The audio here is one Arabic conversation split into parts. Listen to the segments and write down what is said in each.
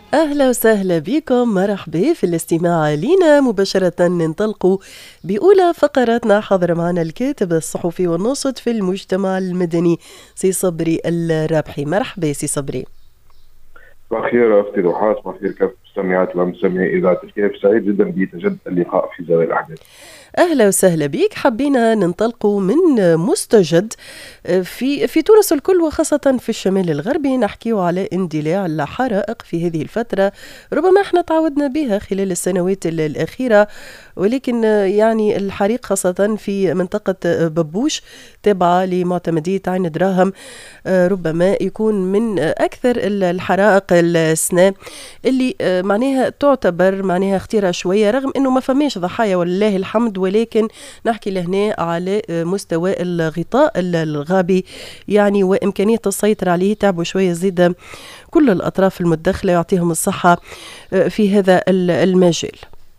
أهلا وسهلا بكم، مرحبا في الاستماع لنا مباشرة. ننطلق بأولى فقراتنا. حضر معنا الكاتب الصحفي والناشط في المجتمع المدني سي صبري الرابحي. مرحبا سي صبري. صباح الخير أختي ضحى، صباح الخير كافة المستمعات والمستمعين إذاعة الكهف. سعيد جدا بتجدد اللقاء في زاوية الأحداث. أهلا وسهلا بك. حبينا ننطلق من مستجد في تونس الكل وخاصة في الشمال الغربي، نحكيه على اندلاع الحرائق في هذه الفترة. ربما احنا تعودنا بها خلال السنوات الأخيرة، ولكن يعني الحريق خاصة في منطقة ببوش تابعة لمعتمدية عين دراهم ربما يكون من أكثر الحرائق السنة اللي معناها تعتبر معناها خطيرة شوية، رغم أنه ما فماش ضحايا ولله الحمد، ولكن نحكي لهنا على مستوى الغطاء الغابي يعني وإمكانية السيطرة عليه. تعبوا شوية زيادة كل الأطراف المتدخلة، يعطيهم الصحة في هذا المجال.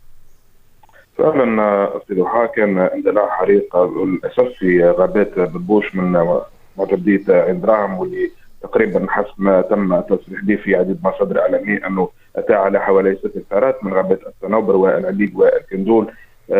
فعلا أختي ضحى، كان اندلاع حريق للأسف في غابات ببوش من معتمدية عين دراهم، واللي تقريبا حسب ما تم التصريح به في عديد مصادر إعلامية أنه أتى على حوالي 6 هكتارات من غابات الصنوبر والعليق والكندول،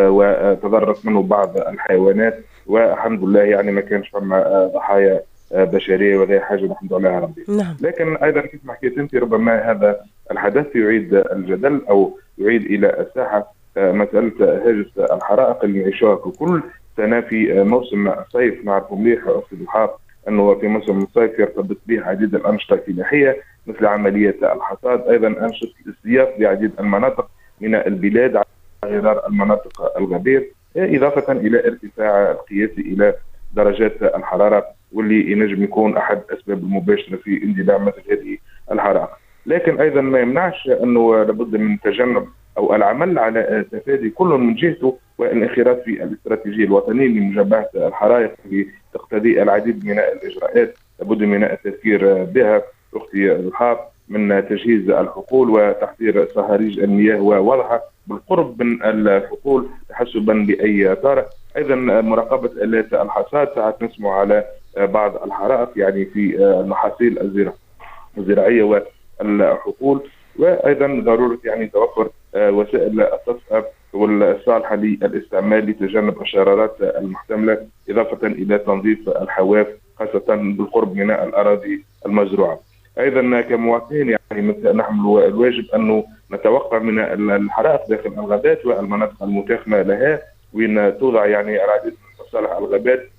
وتضررت منه بعض الحيوانات، والحمد لله يعني ما كانش فما ضحايا بشريه، وهذه حاجه نحمد عليها ربي. نعم. لكن ايضا كيف ما حكيت انت، ربما هذا الحدث يعيد الجدل او يعيد الى الساحه مساله هاجس الحرائق اللي نعيشوها كل سنه في موسم الصيف. نعرف مليح اختي ضحى انه في موسم الصيف يرتبط به عديد الانشطه الفلاحيه مثل عمليه الحصاد، ايضا انشطه الاصطياف لعديد المناطق من البلاد على غرار المناطق الغابية، إضافة إلى ارتفاع القياسي إلى درجات الحرارة، واللي ينجم يكون أحد الأسباب المباشرة في اندلاع مثل هذه الحرائق. لكن أيضا ما يمنعش أنه لابد من تجنب أو العمل على تفادي كل من جهته والانخراط في الاستراتيجية الوطنية لمجابهة الحرائق اللي تقتضي العديد من الإجراءات لابد من التفكير بها أختي ضحى، من تجهيز الحقول وتحضير صهاريج المياه ووضعها بالقرب من الحقول تحسبا لاي طارئ. ايضا مراقبه الات الحصاد، ساعات نسمع على بعض الحرائق يعني في المحاصيل الزراعيه والحقول، وايضا ضروره يعني توفر وسائل التصفئه والصالحه للاستعمال لتجنب الشرارات المحتمله، اضافه الى تنظيف الحواف خاصه بالقرب من الاراضي المزروعه. ايضا كمواطنين يعني نحمل الواجب انه نتوقع من الحرائق داخل الغابات والمناطق المتاخمه لها، وين توضع يعني العديد من مصالح الغابات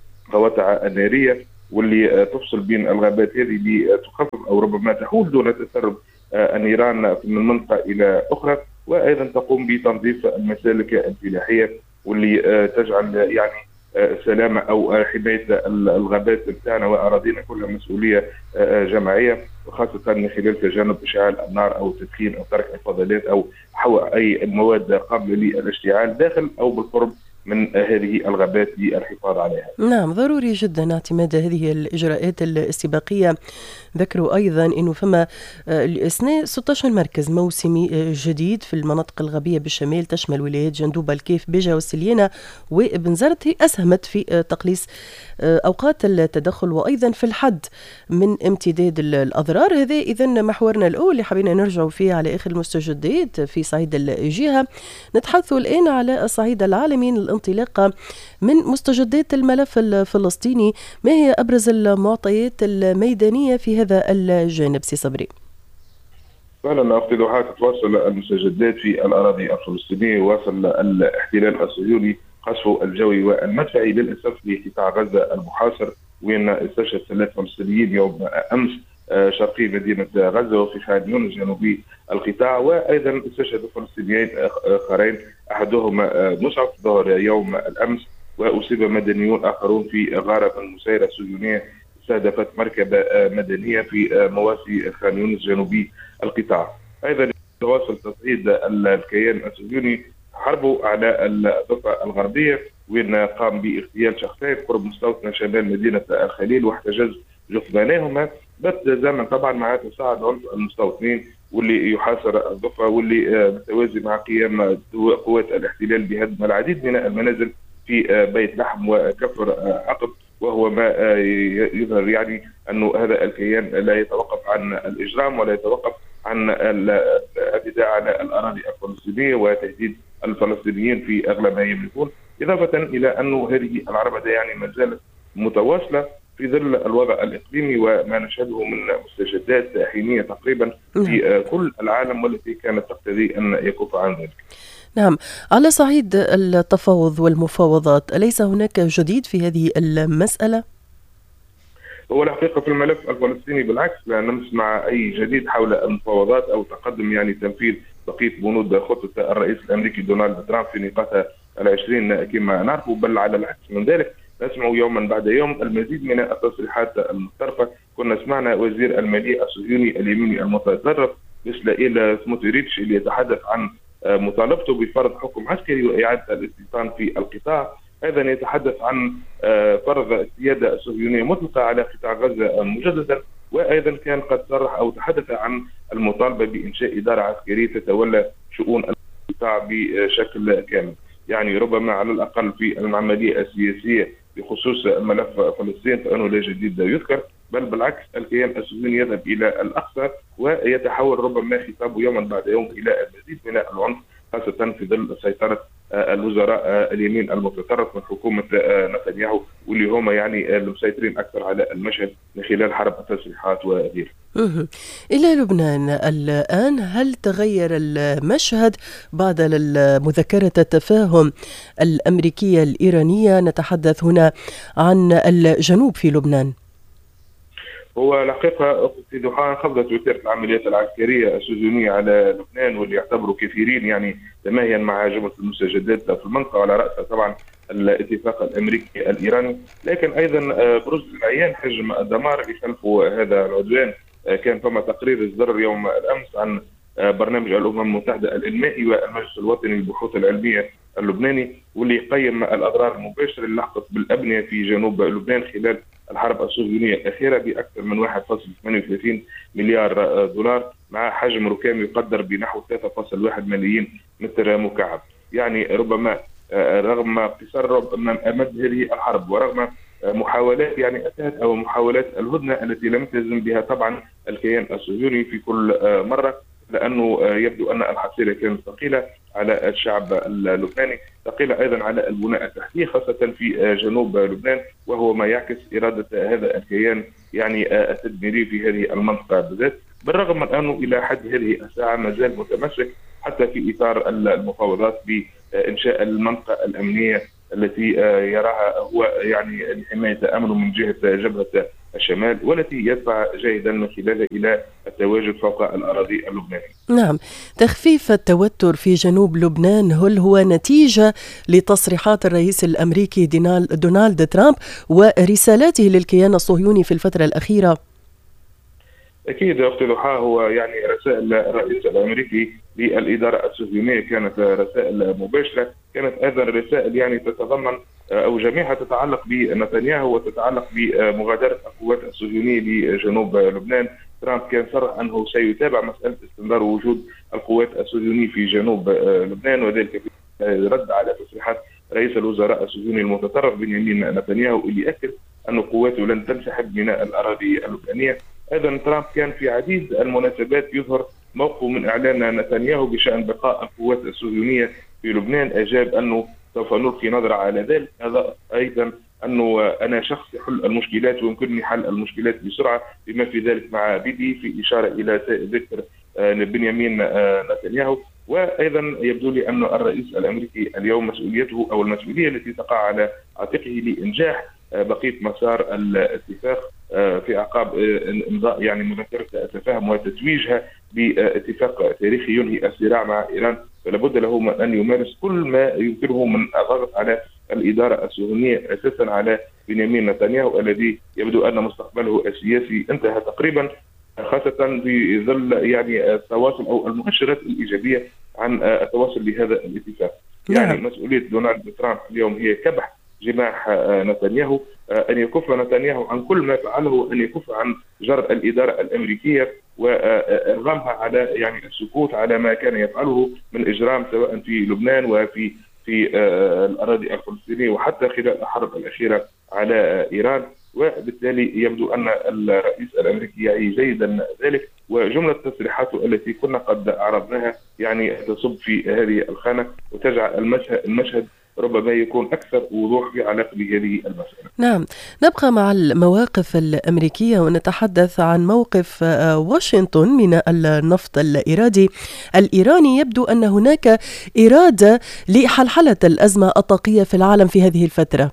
قواطع ناريه واللي تفصل بين الغابات هذه لتخفف او ربما تحول دون تسرب النيران من منطقه الى اخرى، وايضا تقوم بتنظيف المسالك الفلاحيه واللي تجعل يعني سلامه او حمايه الغابات بتاعنا واراضينا كلها مسؤوليه جماعيه، وخاصه من خلال تجنب اشعال النار او التدخين او ترك الفضلات او حوى اي مواد قابله للاشتعال داخل او بالقرب من هذه الغابات للحفاظ عليها. نعم، ضروري جدا اعتماد هذه الإجراءات الاستباقية. ذكروا أيضا أنه فما السنة 16 مركز موسمي جديد في المناطق الغابية بالشمال، تشمل ولايات جندوبة، الكيف، بيجا والسليانة وبنزرت. أسهمت في تقليص أوقات التدخل وأيضا في الحد من امتداد الأضرار. هذا إذن محورنا الأول اللي حبينا نرجع فيه على آخر المستجدات في صعيد الجهة. نتحدث الآن على الصعيد العالمي، الانطلاقة من مستجدات الملف الفلسطيني. ما هي أبرز المعطيات الميدانية في هذا الجانب سي صبري؟ فعلا أختي ضحى، تتواصل المستجدات في الأراضي الفلسطينية. واصل الاحتلال الصهيوني قصفه الجوي والمدفعي للأسف لقطاع غزة المحاصر، وين استشهد 3 فلسطينيين يوم أمس شرقي مدينة غزة وفي خان يونس جنوبي القطاع، وأيضا استشهد فلسطينيين آخرين أحدهم مسعف ظهر يوم الأمس، وأصيب مدنيون آخرون في غارة مسيرة صهيونية استهدفت مركبة مدنية في مواسي خان يونس جنوبي القطاع. أيضا تواصل تصعيد الكيان الصهيوني حربه على الضفة الغربية، وين قام باغتيال شخصين قرب مستوطنة شمال مدينة الخليل واحتجاز جثمانهما، بس زمن طبعا مع تصاعد عنف المستوطنين واللي يحاصر الضفة، واللي بالتوازي مع قيام قوات الاحتلال بهدم العديد من المنازل في بيت لحم وكفر عقب، وهو ما يظهر يعني أنه هذا الكيان لا يتوقف عن الإجرام ولا يتوقف عن الاعتداء على الأراضي الفلسطينية وتهديد الفلسطينيين في أغلب ما يملكون، إضافة إلى أن هذه العربدة يعني ما زالت متواصلة في ظل الوضع الإقليمي وما نشهده من مستجدات حينية تقريبا في كل العالم، والتي كانت تقتضي أن يكف عن ذلك. نعم، على صعيد التفاوض والمفاوضات، أليس هناك جديد في هذه المسألة؟ هو الحقيقة في الملف الفلسطيني بالعكس لا نسمع أي جديد حول المفاوضات أو تقدم يعني تنفيذ بقية بنود خطة الرئيس الأمريكي دونالد ترامب في نقاطها العشرين كما نعرف، بل على العكس من ذلك نسمع يوما بعد يوم المزيد من التصريحات المتطرفة. كنا سمعنا وزير المالية الصهيوني اليميني المتطرف إسرائيل سموتريتش اللي يتحدث عن مطالبته بفرض حكم عسكري وإعادة الاستيطان في القطاع، ايضا يتحدث عن فرض السياده الصهيونيه مطلقه على قطاع غزه مجددا، وايضا كان قد صرح او تحدث عن المطالبه بانشاء اداره عسكريه تتولى شؤون القطاع بشكل كامل. يعني ربما على الاقل في العمليه السياسيه بخصوص ملف فلسطين فانه لا جديد يذكر، بل بالعكس الكيان الصهيوني يذهب الى الاقصى ويتحول ربما خطابه يوما بعد يوم الى المزيد من العنف، خاصه في ظل سيطره الوزراء اليمين المتطرف من حكومه نتنياهو، واللي هم يعني المسيطرين اكثر على المشهد من خلال حرب التصريحات وغيره. إلى لبنان الآن، هل تغير المشهد بعد مذكرة التفاهم الأمريكية الإيرانية؟ نتحدث هنا عن الجنوب في لبنان. هو الحقيقة في دوحة انخفضت وتيرة العمليات العسكرية الصهيونية على لبنان، واللي يعتبروا كثيرين يعني تماهيا مع جبهة المستجدات في المنطقة، وعلى رأسها طبعا الاتفاق الأمريكي الإيراني، لكن أيضا بروز العيان حجم الدمار اللي خلفه هذا العدوان. كان فما تقرير إصدر يوم الأمس عن برنامج الأمم المتحدة الإنمائي والمجلس الوطني للبحوث العلمية اللبناني، واللي يقيم الأضرار المباشرة اللي لحقت بالأبنية في جنوب لبنان خلال الحرب الصهيونية الأخيرة بأكثر من 1.38 مليار دولار، مع حجم ركامي يقدر بنحو 3.1 ملايين متر مكعب. يعني ربما رغم قصار مد هذه الحرب ورغم محاولات يعني أتت أو محاولات الهدنة التي لم تلزم بها طبعا الكيان الصهيوني في كل مرة، لأنه يبدو أن الحصيلة كانت ثقيلة على الشعب اللبناني، ثقيلة أيضا على البناء التحتي خاصة في جنوب لبنان، وهو ما يعكس إرادة هذا الكيان يعني التدميري في هذه المنطقة بالذات، بالرغم من أنه إلى حد هذه الساعة ما زال متمسك حتى في إطار المفاوضات بإنشاء المنطقة الأمنية التي يراها هو يعني لحماية أمنه من جهة جبهة الشمال، والتي يدفع جيدا من خلالها إلى التواجد فوق الأراضي اللبنانية. نعم، تخفيف التوتر في جنوب لبنان هل هو نتيجة لتصريحات الرئيس الأمريكي دونالد ترامب ورسالاته للكيان الصهيوني في الفترة الأخيرة؟ أكيد يا أختي ضحى، هو يعني رسائل الرئيس الأمريكي للإدارة الصهيونية كانت رسائل مباشرة، كانت أيضا رسائل يعني تتضمن أو جميعها تتعلق بنتنياهو وتتعلق بمغادرة القوات الصهيونية لجنوب لبنان. ترامب كان صرح أنه سيتابع مسألة استمرار وجود القوات الصهيونية في جنوب لبنان، وذلك رد على تصريحات رئيس الوزراء الصهيوني المتطرف بنيامين نتنياهو اللي أكد أن قواته لن تنسحب من الأراضي اللبنانية. أيضا ترامب كان في عديد المناسبات يظهر موقفه من إعلان نتنياهو بشأن بقاء القوات الصهيونية في لبنان، أجاب أنه سوف نلقي نظرة على ذلك، هذا أيضا أنه أنا شخص يحل المشكلات ويمكنني حل المشكلات بسرعة، بما في ذلك مع بيدي، في إشارة إلى ذكر بنيامين نتنياهو. وأيضا يبدو لي أن الرئيس الأمريكي اليوم مسؤوليته أو المسؤولية التي تقع على عاتقه لإنجاح بقية مسار الاتفاق في أعقاب إمضاء يعني مذكرة التفاهم وتتويجها باتفاق تاريخي ينهي الصراع مع إيران، فلا بد له من أن يمارس كل ما يمكنه من الضغط على الإدارة الصهيونية أساسا على بنيامين نتنياهو الذي يبدو أن مستقبله السياسي انتهى تقريبا، خاصة في ظل يعني التواصل أو المؤشرات الإيجابية عن التواصل لهذا الاتفاق. يعني مسؤولية دونالد ترامب اليوم هي كبح جماح نتنياهو، أن يكف نتنياهو عن كل ما فعله، أن يكف عن جر الإدارة الأمريكية وإرغامها على يعني السكوت على ما كان يفعله من إجرام سواء في لبنان وفي الأراضي الفلسطينية وحتى خلال الحرب الأخيرة على إيران. وبالتالي يبدو أن الرئيس الأمريكي يعي جيدا ذلك، وجملة تصريحاته التي كنا قد عرضناها يعني تصب في هذه الخانة وتجعل المشهد ربما يكون أكثر وضوح في علاقة بهذه المسألة. نعم، نبقى مع المواقف الأمريكية ونتحدث عن موقف واشنطن من النفط الإيراني. يبدو أن هناك إرادة لحلحلة الأزمة الطاقية في العالم في هذه الفترة.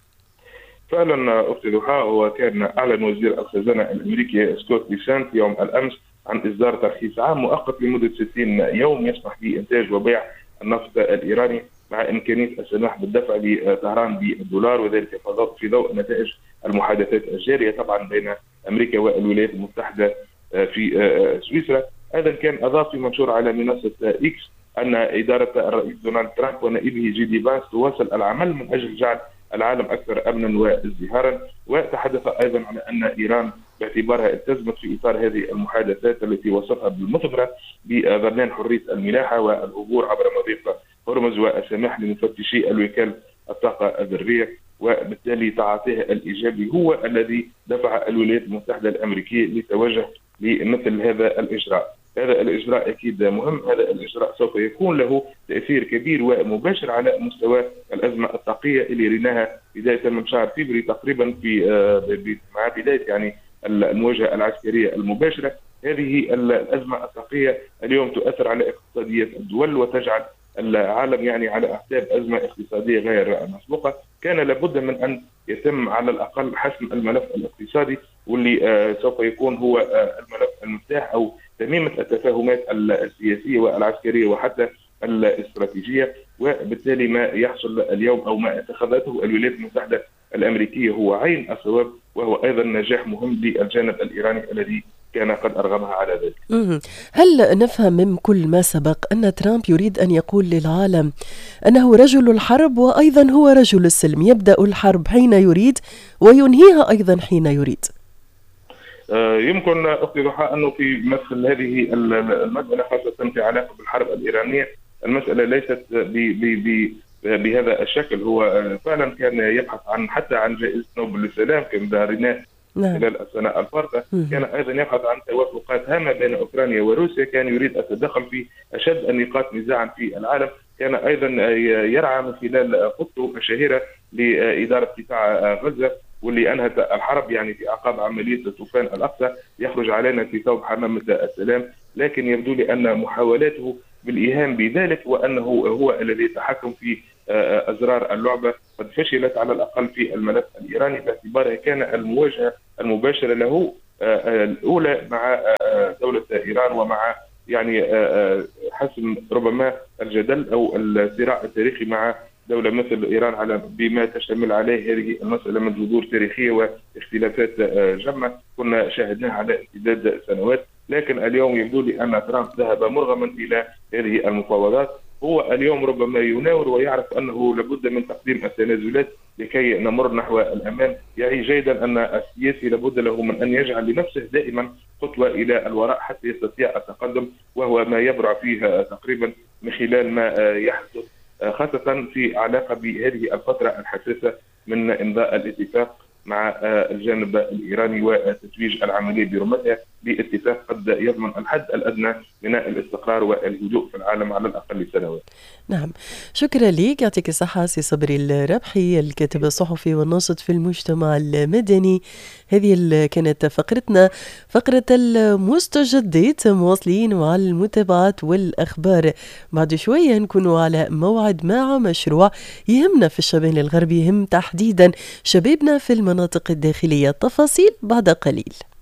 فعلا أختي ضحى، وكان أعلن وزير الخزانة الأمريكي سكوت بيسانت يوم الأمس عن إصدار ترخيص عام مؤقت لمدة 60 يوم يسمح بإنتاج وبيع النفط الإيراني مع إمكانية السماح بالدفع لطهران بالدولار، وذلك في ضوء نتائج المحادثات الجارية طبعا بين أمريكا والولايات المتحدة في سويسرا. أيضا كان أضاف في منشور على منصة إكس أن إدارة الرئيس دونالد ترامب ونائبه جي دي فانس تواصل العمل من أجل جعل العالم أكثر أمنا وازدهارا، وتحدث أيضا على أن إيران باعتبارها التزمت في إطار هذه المحادثات التي وصفها بالمثغرة بضمان حرية الملاحة والعبور عبر مضيق هرمز والسماح لمفتشي الوكالة الطاقة الذرية، وبالتالي تعاطيها الإيجابي هو الذي دفع الولايات المتحدة الأمريكية للتوجه لمثل هذا الإجراء. هذا الإجراء أكيد مهم، هذا الإجراء سوف يكون له تأثير كبير ومباشر على مستوى الأزمة الطاقية اللي ريناها بداية من شهر فبراير تقريبا مع بداية يعني المواجهة العسكرية المباشرة. هذه الأزمة الطاقية اليوم تؤثر على اقتصادية الدول وتجعل العالم يعني على أعتاب أزمة اقتصادية غير مسبوقة. كان لابد من أن يتم على الأقل حسم الملف الاقتصادي، واللي سوف يكون هو الملف المفتاح أو تميمة التفاهمات السياسية والعسكرية وحتى الاستراتيجية. وبالتالي ما يحصل اليوم أو ما اتخذته الولايات المتحدة الأمريكية هو عين الصواب، وهو أيضا نجاح مهم للجانب الإيراني الذي كان قد أرغمها على ذلك. هل نفهم من كل ما سبق أن ترامب يريد أن يقول للعالم أنه رجل الحرب وأيضا هو رجل السلم، يبدأ الحرب حين يريد وينهيها أيضا حين يريد؟ يمكن أختي ضحى أنه في مثل هذه المسألة خاصة في علاقة بالحرب الإيرانية المسألة ليست بهذا الشكل. هو فعلا كان يبحث حتى عن جائزة نوبل للسلام كان داريناه خلال السنة الفارطة. كان أيضا يبحث عن توافقات هامة بين أوكرانيا وروسيا، كان يريد التدخل في أشد النقاط نزاعا في العالم، كان أيضا يرعى من خلال خطته الشهيرة لإدارة قطاع غزة واللي أنهت الحرب يعني في أعقاب عملية طوفان الأقصى، يخرج علينا في ثوب حمامة السلام. لكن يبدو لي أن محاولاته بالإيهام بذلك وأنه هو الذي يتحكم في أزرار اللعبة قد فشلت على الأقل في الملف الإيراني، باعتبارها كان المواجهة المباشرة له الأولى مع دولة إيران ومع يعني حسم ربما الجدل أو الصراع التاريخي مع دولة مثل إيران على بما تشتمل عليه هذه المسألة من جذور تاريخية واختلافات جمة كنا شاهدناها على امتداد سنوات. لكن اليوم يبدو لي أن ترامب ذهب مرغما إلى هذه المفاوضات. هو اليوم ربما يناور ويعرف أنه لابد من تقديم التنازلات لكي نمر نحو الأمان. يعي جيدا أن السياسي لابد له من أن يجعل لنفسه دائما خطوة إلى الوراء حتى يستطيع التقدم، وهو ما يبرع فيه تقريبا من خلال ما يحدث خاصة في علاقة بهذه الفترة الحساسة من إمضاء الاتفاق مع الجانب الإيراني وتتويج العملية برمتها باتفاق قد يضمن الحد الأدنى من الاستقرار والهدوء في العالم على الأقل سنوات. نعم، شكرا لك، يعطيك الصحة سي صبري الربحي الكاتب الصحفي والناشط في المجتمع المدني. هذه كانت فقرتنا، فقرة المستجدات، مواصلين مع المتابعات والأخبار. بعد شوية نكونوا على موعد مع مشروع يهمنا في الشمال الغربي، يهم تحديدا شبابنا في المناطق الداخلية. تفاصيل بعد قليل.